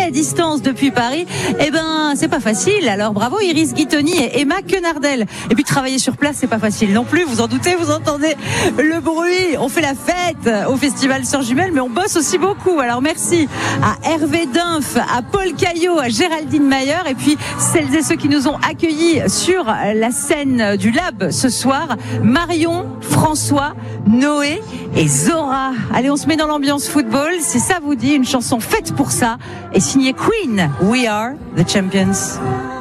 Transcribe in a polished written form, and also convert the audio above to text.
à distance depuis Paris, eh ben, c'est pas facile. Alors bravo Iris Guitoni et Emma Quenardel. Et puis travailler sur place, c'est pas facile non plus. Vous en doutez, vous entendez le bruit. On fait la fête au Festival Sœurs Jumelles, mais on bosse aussi beaucoup. Alors merci à Hervé Dunf, à Paul Caillot, à Géraldine Mayer, et puis celles et ceux qui nous ont accueillis sur la scène du Lab ce soir, Marion, François, Noé et Zora. Allez, on se met dans l'ambiance football. Si ça vous dit, une chanson faite pour ça est signée Queen. We are the champions.